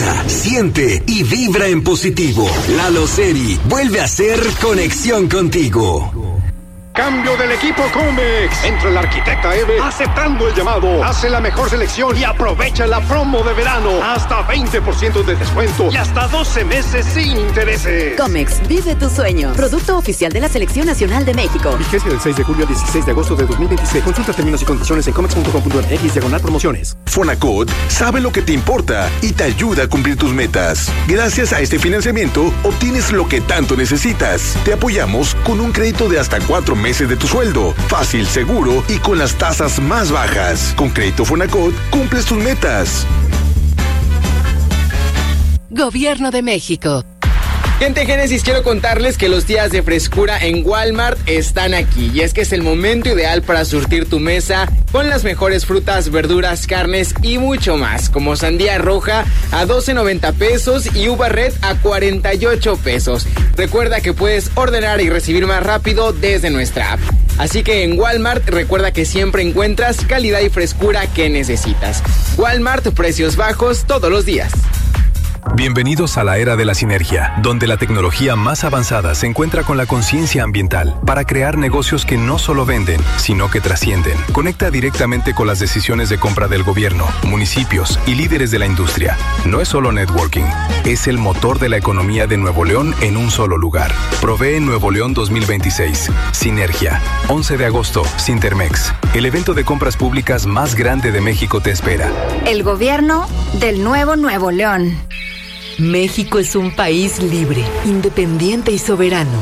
Piensa, siente y vibra en positivo. Lalo Seri vuelve a ser conexión contigo. Cambio del equipo Comex. Entra el arquitecta Eve aceptando el llamado. Hace la mejor selección y aprovecha la promo de verano. Hasta 20% de descuento y hasta 12 meses sin intereses. Comex, vive tu sueño. Producto oficial de la Selección Nacional de México. Vigencia del 6 de julio al 16 de agosto de 2026. Consulta términos y condiciones en comex.com.mx/promociones. Fonacot sabe lo que te importa y te ayuda a cumplir tus metas. Gracias a este financiamiento, obtienes lo que tanto necesitas. Te apoyamos con un crédito de hasta 4 meses de tu sueldo. Fácil, seguro y con las tasas más bajas. Con Crédito Fonacot, cumples tus metas. Gobierno de México. Gente Génesis, quiero contarles que los días de frescura en Walmart están aquí. Y es que es el momento ideal para surtir tu mesa con las mejores frutas, verduras, carnes y mucho más. Como sandía roja a $12.90 pesos y uva red a $48 pesos. Recuerda que puedes ordenar y recibir más rápido desde nuestra app. Así que en Walmart recuerda que siempre encuentras calidad y frescura que necesitas. Walmart, precios bajos todos los días. Bienvenidos a la era de la sinergia, donde la tecnología más avanzada se encuentra con la conciencia ambiental para crear negocios que no solo venden, sino que trascienden. Conecta directamente con las decisiones de compra del gobierno, municipios y líderes de la industria. No es solo networking, es el motor de la economía de Nuevo León en un solo lugar. Provee Nuevo León 2026. Sinergia. 11 de agosto, Sintermex. El evento de compras públicas más grande de México te espera. El gobierno del nuevo Nuevo León. México es un país libre, independiente y soberano.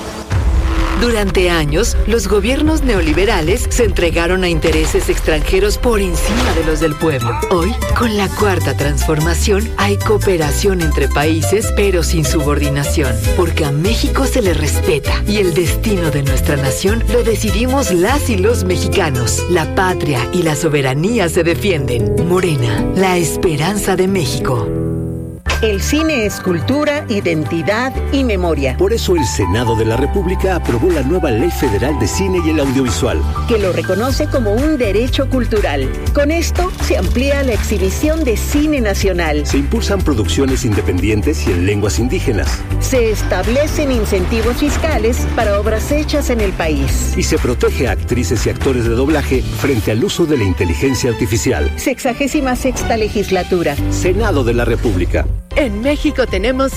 Durante años, los gobiernos neoliberales se entregaron a intereses extranjeros por encima de los del pueblo. Hoy, con la Cuarta Transformación, hay cooperación entre países, pero sin subordinación, porque a México se le respeta y el destino de nuestra nación lo decidimos las y los mexicanos. La patria y la soberanía se defienden. Morena, la esperanza de México. El cine es cultura, identidad y memoria. Por eso el Senado de la República aprobó la nueva Ley Federal de Cine y el Audiovisual, que lo reconoce como un derecho cultural. Con esto se amplía la exhibición de cine nacional. Se impulsan producciones independientes y en lenguas indígenas. Se establecen incentivos fiscales para obras hechas en el país. Y se protege a actrices y actores de doblaje frente al uso de la inteligencia artificial. 66ª legislatura. Senado de la República. En México tenemos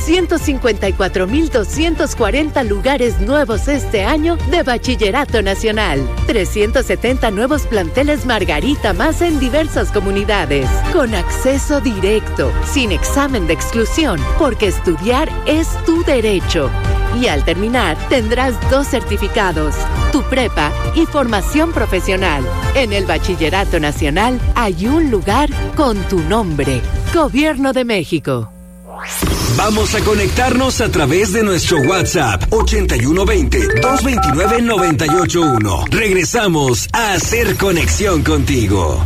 154,240 lugares nuevos este año de Bachillerato Nacional. 370 nuevos planteles Margarita más en diversas comunidades. Con acceso directo, sin examen de exclusión, porque estudiar es tu derecho. Y al terminar, tendrás 2 certificados, tu prepa y formación profesional. En el Bachillerato Nacional hay un lugar con tu nombre. Gobierno de México. Vamos a conectarnos a través de nuestro WhatsApp 8120-229-981. Regresamos a hacer conexión contigo.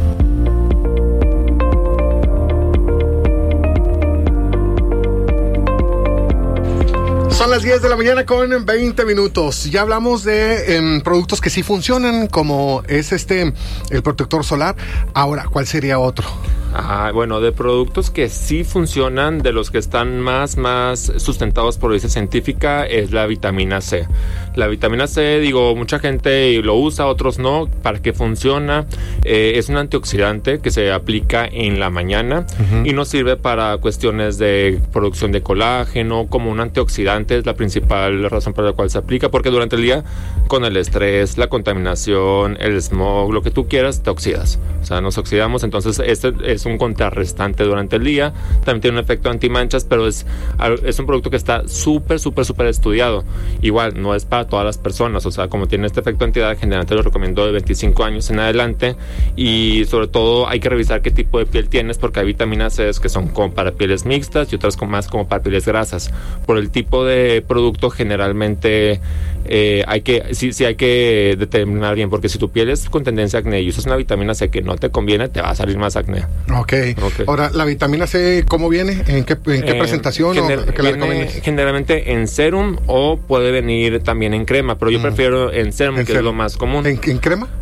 Son las 10 de la mañana con 20 minutos. Ya hablamos de productos que sí funcionan, como es el protector solar. Ahora, ¿cuál sería otro? Bueno, de productos que sí funcionan, de los que están más sustentados por evidencia científica, es la vitamina C. La vitamina C, mucha gente lo usa, otros no. ¿Para qué funciona? Es un antioxidante que se aplica en la mañana y nos sirve para cuestiones de producción de colágeno. Como un antioxidante es la principal razón por la cual se aplica, porque durante el día, con el estrés, la contaminación, el smog, lo que tú quieras, te oxidas. O sea, nos oxidamos, entonces este es un contrarrestante durante el día. También tiene un efecto antimanchas, pero es un producto que está súper estudiado. Igual, no es para todas las personas, o sea, como tiene este efecto antiedad, generalmente lo recomiendo de 25 años en adelante, y sobre todo hay que revisar qué tipo de piel tienes, porque hay vitaminas C que son como para pieles mixtas y otras más como para pieles grasas. Por el tipo de producto, generalmente hay que determinar bien, porque si tu piel es con tendencia a acné y usas una vitamina C que no te conviene, te va a salir más acné. Okay. Ahora, ¿la vitamina C cómo viene? ¿En qué presentación? ¿Qué la recomiendas? Generalmente en serum, o puede venir también en crema, pero yo prefiero en serum, que es lo más común. ¿En crema?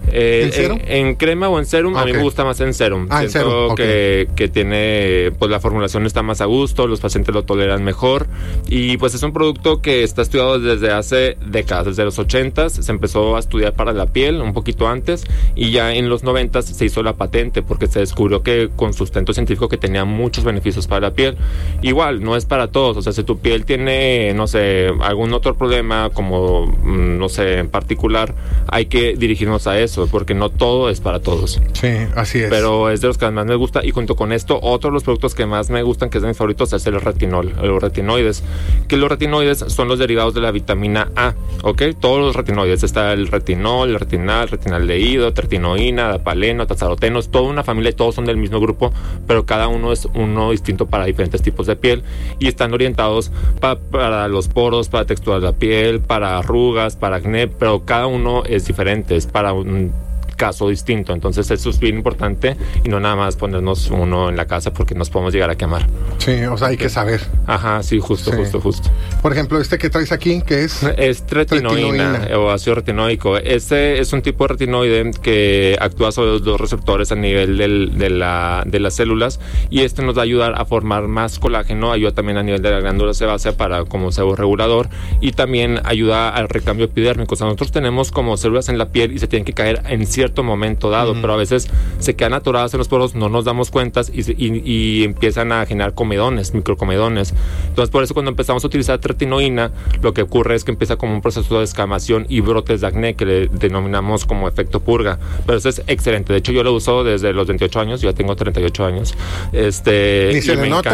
¿En serum? En crema o en serum, a mí me gusta más en serum. En serum, que tiene, pues la formulación está más a gusto, los pacientes lo toleran mejor y pues es un producto que está estudiado desde hace décadas, desde los 80s se empezó a estudiar para la piel, un poquito antes, y ya en los 90s se hizo la patente porque se descubrió que con sustento científico que tenía muchos beneficios para la piel. Igual, no es para todos, o sea, si tu piel tiene, no sé, algún otro problema como, no sé, en particular, hay que dirigirnos a eso, porque no todo es para todos. Sí, así es. Pero es de los que más me gusta, y junto con esto, otro de los productos que más me gustan, que es de mis favoritos, es el retinol, los retinoides, que los retinoides son los derivados de la vitamina A, ¿ok? Todos los retinoides, está el retinol, el retinaldehído, tertinoína, dapaleno, tazaroteno, es toda una familia y todos son del mismo grupo, pero cada uno es uno distinto para diferentes tipos de piel y están orientados para los poros, para texturar la piel, para arrugas, para acné, pero cada uno es diferente, es para un caso distinto, entonces eso es bien importante y no nada más ponernos uno en la casa porque nos podemos llegar a quemar. Sí, o sea, hay que saber. Ajá, sí, justo. Por ejemplo, este que traes aquí, ¿qué es? Es retinoína o ácido retinoico. Este es un tipo de retinoide que actúa sobre los dos receptores a nivel de las células y este nos va a ayudar a formar más colágeno, ayuda también a nivel de la glándula sebácea para como seborregulador y también ayuda al recambio epidérmico. O sea, nosotros tenemos como células en la piel y se tienen que caer en cierto momento dado, pero a veces se quedan atoradas en los poros, no nos damos cuenta y empiezan a generar comedones, microcomedones. Entonces, por eso cuando empezamos a utilizar retinoína, lo que ocurre es que empieza como un proceso de descamación y brotes de acné que le denominamos como efecto purga. Pero eso es excelente. De hecho, yo lo uso desde los 28 años, yo ya tengo 38 años. Ni se le nota,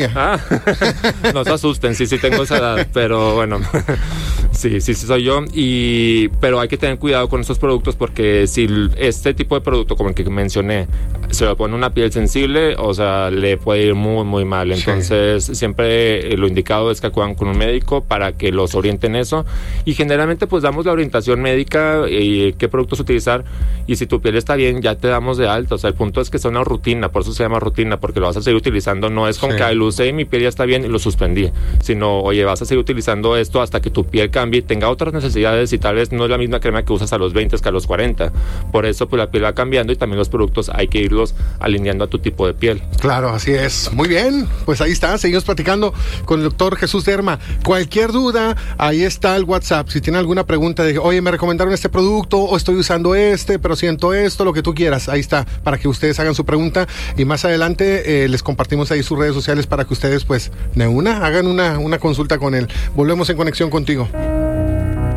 No se asusten, sí tengo esa edad, pero bueno, sí soy yo. Pero hay que tener cuidado con estos productos porque si este tipo de producto como el que mencioné se lo pone una piel sensible, o sea, le puede ir muy muy mal. Entonces siempre lo indicado es que acudan con un médico para que los orienten eso y generalmente pues damos la orientación médica y qué productos utilizar y si tu piel está bien ya te damos de alta. O sea, el punto es que sea una rutina, por eso se llama rutina, porque lo vas a seguir utilizando, no es con que lo usé y mi piel ya está bien y lo suspendí, sino oye, vas a seguir utilizando esto hasta que tu piel cambie, tenga otras necesidades y tal vez no es la misma crema que usas a los 20 que a los 40. Por eso pues la piel va cambiando y también los productos hay que irlos alineando a tu tipo de piel. Claro, así es. Muy bien, pues ahí está, seguimos platicando con el doctor Jesús Derma. Cualquier duda, ahí está el WhatsApp. Si tiene alguna pregunta de, oye, me recomendaron este producto o estoy usando este, pero siento esto, lo que tú quieras, ahí está, para que ustedes hagan su pregunta y más adelante les compartimos ahí sus redes sociales para que ustedes pues hagan una consulta con él. Volvemos en conexión contigo.